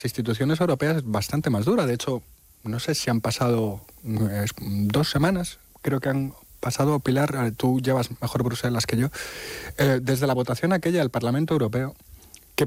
instituciones europeas es bastante más dura. De hecho, no sé si han pasado 2 semanas, creo que han pasado, Pilar, tú llevas mejor Bruselas que yo, desde la votación aquella del Parlamento Europeo,